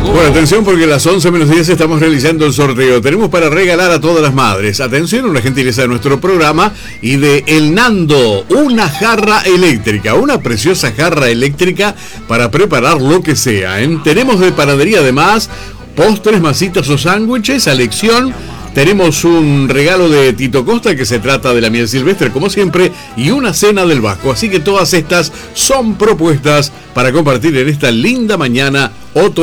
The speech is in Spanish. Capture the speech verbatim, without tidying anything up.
Bueno, atención porque a las once menos diez estamos realizando el sorteo. Tenemos para regalar a todas las madres. Atención, una gentileza de nuestro programa y de El Nando, una jarra eléctrica, una preciosa jarra eléctrica para preparar lo que sea, ¿eh? Tenemos de panadería además postres, masitas o sándwiches a elección. Tenemos un regalo de Tito Costa que se trata de la miel silvestre como siempre y una cena del Vasco. Así que todas estas son propuestas para compartir en esta linda mañana otoñal.